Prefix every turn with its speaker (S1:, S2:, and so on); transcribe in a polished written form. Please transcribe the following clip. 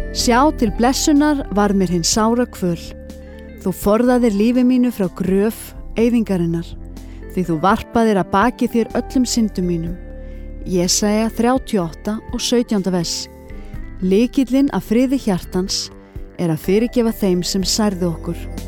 S1: Sjá til blessunar var mér hinn sára kvöl. Þú forðaðir lífi mínu frá gröf eyðingarinnar, því þú varpaðir að baki þér öllum syndum mínum. Jesaja 38 og 17. vers. Lykillinn að friði hjartans er að fyrirgefa þeim sem særðu okkur.